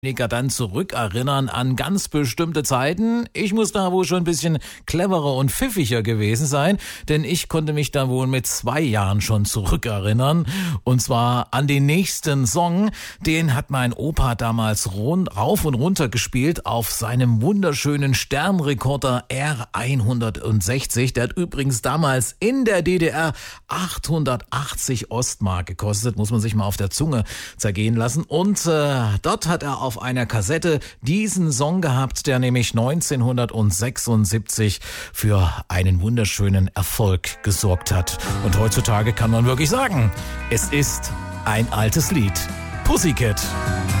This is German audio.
Dann zurückerinnern an ganz bestimmte Zeiten. Ich muss da wohl schon ein bisschen cleverer und pfiffiger gewesen sein, denn ich konnte mich da wohl mit 2 Jahren schon zurückerinnern. Und zwar an den nächsten Song, den hat mein Opa damals rauf und runter gespielt auf seinem wunderschönen Sternrekorder R160. Der hat übrigens damals in der DDR 880 Ostmark gekostet, muss man sich mal auf der Zunge zergehen lassen. Und dort hat er auf einer Kassette diesen Song gehabt, der nämlich 1976 für einen wunderschönen Erfolg gesorgt hat. Und heutzutage kann man wirklich sagen, es ist ein altes Lied. Pussycat.